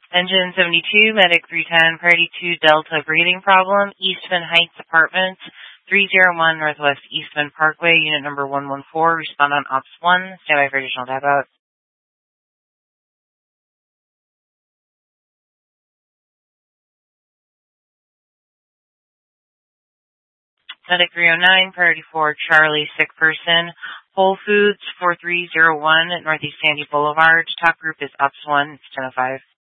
Engine 72, Medic 310, Priority 2 Delta breathing problem, Eastman Heights Apartments, 301 Northwest Eastman Parkway, Unit number 114, respond on Ops 1, stand by for additional tap out. Medic 309, Priority 4 Charlie, sick person, Whole Foods, 4301 Northeast Sandy Boulevard, top group is Ops 1, stand by 5.